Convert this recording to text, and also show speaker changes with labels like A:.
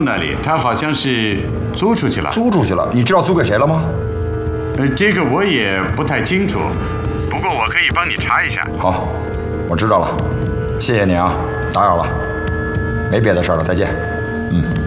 A: 那里，他好像是租出去了。
B: 租出去了？你知道租给谁了吗？
A: 这个我也不太清楚，不过我可以帮你查一下。
B: 好，我知道了，谢谢你啊，打扰了，没别的事了，再见。